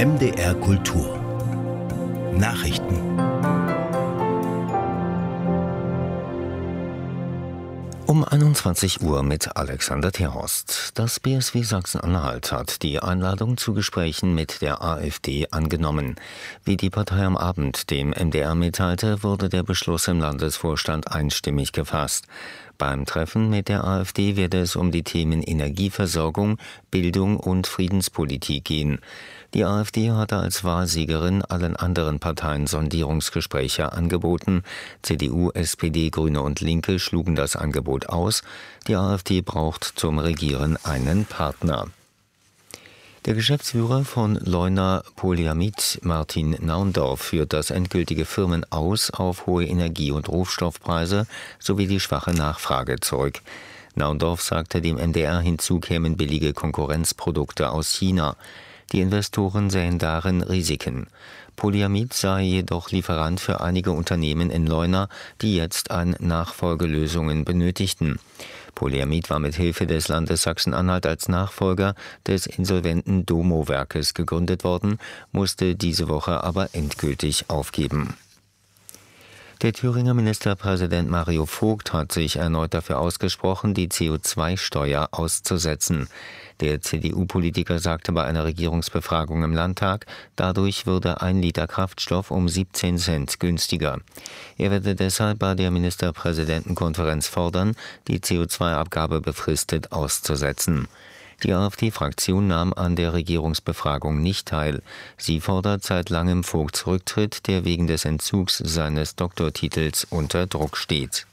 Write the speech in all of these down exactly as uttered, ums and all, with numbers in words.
M D R Kultur Nachrichten. Um einundzwanzig Uhr mit Alexander Terhorst. Das B S W Sachsen-Anhalt hat die Einladung zu Gesprächen mit der AfD angenommen. Wie die Partei am Abend dem M D R mitteilte, wurde der Beschluss im Landesvorstand einstimmig gefasst. Beim Treffen mit der AfD werde es um die Themen Energieversorgung, Bildung und Friedenspolitik gehen. Die AfD hatte als Wahlsiegerin allen anderen Parteien Sondierungsgespräche angeboten. C D U, S P D, Grüne und Linke schlugen das Angebot aus. Die AfD braucht zum Regieren einen Partner. Der Geschäftsführer von Leuna Polyamid, Martin Naundorf, führt das endgültige Firmenaus auf hohe Energie- und Rohstoffpreise sowie die schwache Nachfrage zurück. Naundorf sagte dem M D R, hinzu kämen billige Konkurrenzprodukte aus China. Die Investoren sähen darin Risiken. Polyamid sei jedoch Lieferant für einige Unternehmen in Leuna, die jetzt an Nachfolgelösungen benötigten. Polyamid war mit Hilfe des Landes Sachsen-Anhalt als Nachfolger des insolventen Domo-Werkes gegründet worden, musste diese Woche aber endgültig aufgeben. Der Thüringer Ministerpräsident Mario Vogt hat sich erneut dafür ausgesprochen, die C O zwei Steuer auszusetzen. Der C D U-Politiker sagte bei einer Regierungsbefragung im Landtag, dadurch würde ein Liter Kraftstoff um siebzehn Cent günstiger. Er werde deshalb bei der Ministerpräsidentenkonferenz fordern, die C O zwei Abgabe befristet auszusetzen. Die AfD-Fraktion nahm an der Regierungsbefragung nicht teil. Sie fordert seit langem Vogts Rücktritt, der wegen des Entzugs seines Doktortitels unter Druck steht.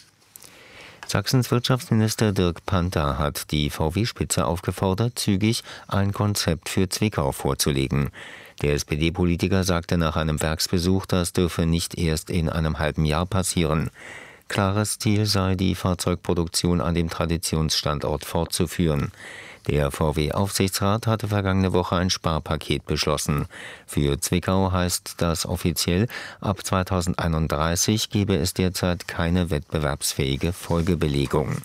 Sachsens Wirtschaftsminister Dirk Panther hat die V W-Spitze aufgefordert, zügig ein Konzept für Zwickau vorzulegen. Der S P D-Politiker sagte nach einem Werksbesuch, das dürfe nicht erst in einem halben Jahr passieren. Klares Ziel sei, die Fahrzeugproduktion an dem Traditionsstandort fortzuführen. Der V W-Aufsichtsrat hatte vergangene Woche ein Sparpaket beschlossen. Für Zwickau heißt das offiziell, ab zweitausendeinunddreißig gebe es derzeit keine wettbewerbsfähige Folgebelegung.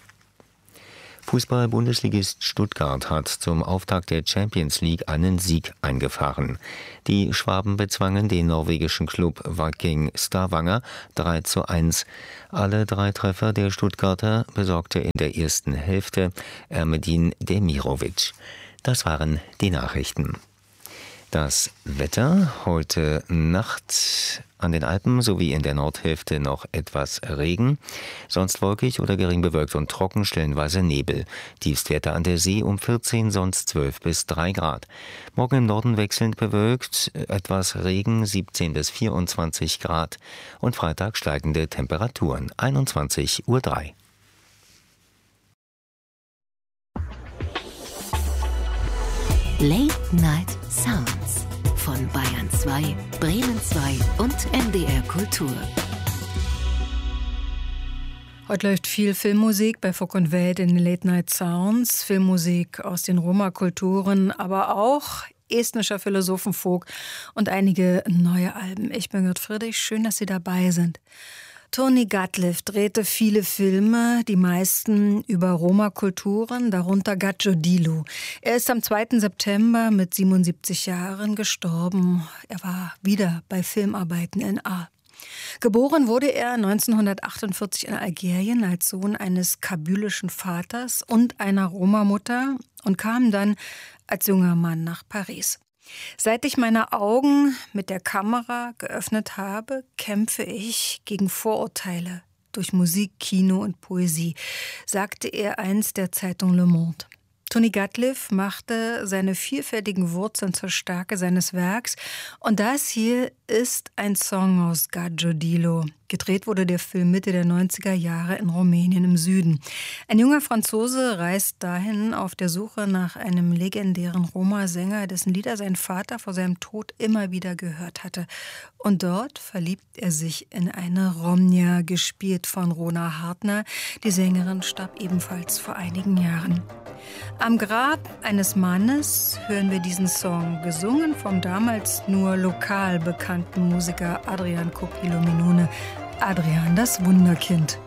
Fußball-Bundesligist Stuttgart hat zum Auftakt der Champions League einen Sieg eingefahren. Die Schwaben bezwangen den norwegischen Klub Viking Stavanger drei zu eins. Alle drei Treffer der Stuttgarter besorgte in der ersten Hälfte Ermedin Demirovic. Das waren die Nachrichten. Das Wetter: heute Nacht an den Alpen sowie in der Nordhälfte noch etwas Regen, sonst wolkig oder gering bewölkt und trocken, stellenweise Nebel. Tiefstwerte an der See um vierzehn, sonst zwölf bis drei Grad. Morgen im Norden wechselnd bewölkt, etwas Regen, siebzehn bis vierundzwanzig Grad. Und Freitag steigende Temperaturen, einundzwanzig Uhr drei. Late Night Sounds von Bayern zwei, Bremen zwei und M D R Kultur. Heute läuft viel Filmmusik bei Funk und Welt in den Late Night Sounds. Filmmusik aus den Roma-Kulturen, aber auch estnischer Philosophenfolk und einige neue Alben. Ich bin Gerd Friedrich, schön, dass Sie dabei sind. Tony Gatlif drehte viele Filme, die meisten über Roma-Kulturen, darunter Gaggio-Dilu. Er ist am zweiten September mit siebenundsiebzig Jahren gestorben. Er war wieder bei Filmarbeiten in Aal. Geboren wurde er neunzehnhundertachtundvierzig in Algerien als Sohn eines kabylischen Vaters und einer Roma-Mutter und kam dann als junger Mann nach Paris. Seit ich meine Augen mit der Kamera geöffnet habe, kämpfe ich gegen Vorurteile durch Musik, Kino und Poesie, sagte er einst der Zeitung Le Monde. Tony Gatlif machte seine vielfältigen Wurzeln zur Stärke seines Werks und das hier ist ein Song aus Gaggio-Dilu. Gedreht wurde der Film Mitte der neunziger Jahre in Rumänien im Süden. Ein junger Franzose reist dahin auf der Suche nach einem legendären Roma-Sänger, dessen Lieder sein Vater vor seinem Tod immer wieder gehört hatte. Und dort verliebt er sich in eine Romnia, gespielt von Rona Hartner. Die Sängerin starb ebenfalls vor einigen Jahren. Am Grab eines Mannes hören wir diesen Song, gesungen vom damals nur lokal bekannten Musiker Adrian Copilo Minune. Adrian, das Wunderkind.